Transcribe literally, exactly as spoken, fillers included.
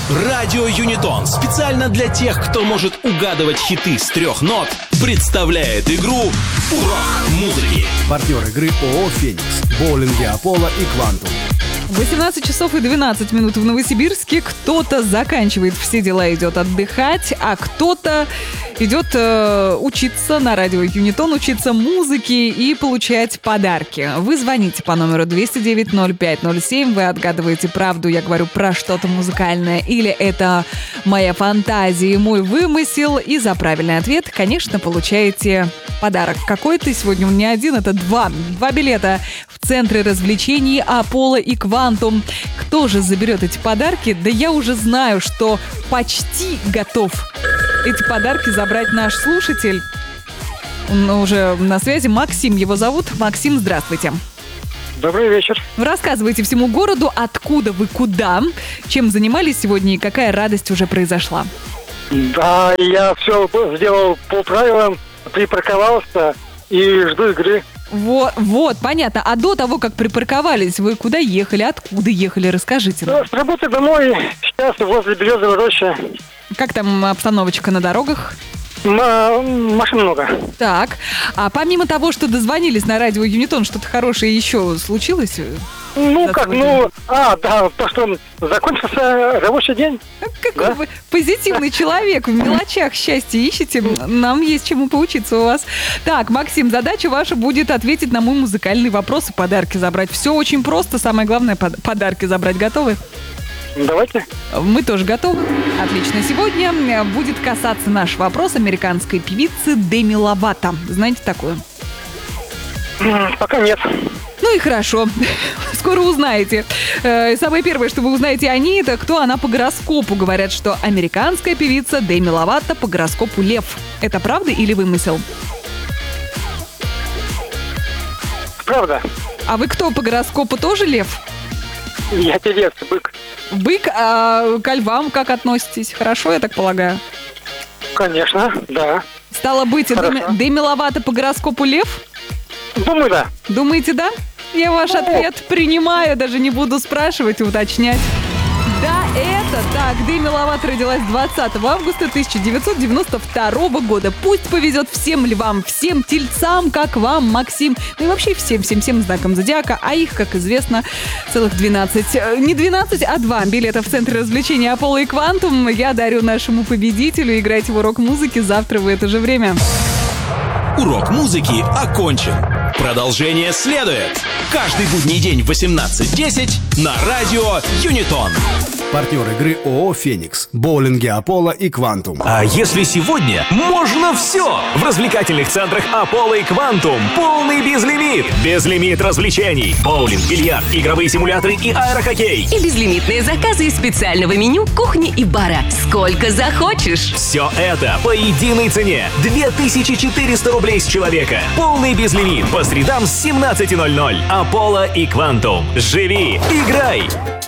Радио Юнитон специально для тех, кто может угадывать хиты с трех нот, представляет игру «Урок музыки». Партнер игры ООО «Феникс», боулинги Аполло и Квантум. восемнадцать часов и двенадцать минут в Новосибирске. Кто-то заканчивает все дела, идет отдыхать, а кто-то идет э, учиться на радио Юнитон, учиться музыке и получать подарки. Вы звоните по номеру двести девять ноль пять ноль семь, вы отгадываете правду, я говорю про что-то музыкальное, или это моя фантазия и мой вымысел, и за правильный ответ, конечно, получаете подарок какой-то. Сегодня он не один, это два. Два билета в центре развлечений Аполло и Квантум. Кто же заберет эти подарки? Да я уже знаю, что почти готов эти подарки забрать наш слушатель. Он уже на связи. Максим его зовут. Максим, здравствуйте. Добрый вечер. Рассказывайте всему городу, откуда вы, куда, чем занимались сегодня и какая радость уже произошла. Да, я все сделал по правилам, припарковался и жду игры. Вот, вот, понятно. А до того, как припарковались, вы куда ехали, откуда ехали? Расскажите нам. Ну, с работы домой, сейчас возле Березовой рощи. Как там обстановочка на дорогах? М- машин много. Так, а помимо того, что дозвонились на радио Юнитон, что-то хорошее еще случилось? Ну, За как, свой ну, день? а, да, то, что закончился рабочий день. Какой Да? вы позитивный человек, в мелочах счастья ищете. Нам есть чему поучиться у вас. Так, Максим, задача ваша будет ответить на мой музыкальный вопрос и подарки забрать. Все очень просто, самое главное, под- подарки забрать. Готовы? Давайте. Мы тоже готовы. Отлично. Сегодня будет касаться наш вопрос американской певицы Деми Ловато. Знаете такую? М, Пока нет. Ну и хорошо. Скоро узнаете. Э, Самое первое, что вы узнаете о ней, это кто она по гороскопу. Говорят, что американская певица Деми Ловато по гороскопу Лев. Это правда или вымысел? Правда. А вы кто по гороскопу, тоже Лев? Я телец, бык. Бык, а к львам как относитесь? Хорошо, я так полагаю? Конечно, да. Стало быть, Хорошо. Деми, Деми Ловато по гороскопу Лев? Думаю, да. Думаете, да? Я ваш ответ принимаю, даже не буду спрашивать и уточнять. Да, это так. Деми Ловато родилась двадцатого августа тысяча девятьсот девяносто второго года. Пусть повезет всем львам, всем тельцам, как вам, Максим. Ну и вообще всем-всем-всем знакам зодиака. А их, как известно, целых двенадцать. Э, Не двенадцать, а два билета в центре развлечения Аполло и Квантум я дарю нашему победителю. Играйте в урок музыки завтра в это же время. Урок музыки окончен. Продолжение следует. Каждый будний день в восемнадцать десять на радио Юнитон. Партнер игры ООО «Феникс», боулинги Аполло и Квантум. А если сегодня можно все? В развлекательных центрах Аполло и Квантум полный безлимит. Безлимит развлечений. Боулинг, бильярд, игровые симуляторы и аэрохоккей. И безлимитные заказы из специального меню кухни и бара. Сколько захочешь. Все это по единой цене. две тысячи четыреста рублей с человека. Полный безлимит по средам с семнадцати ноль ноль. Аполло и Квантум. Живи, играй.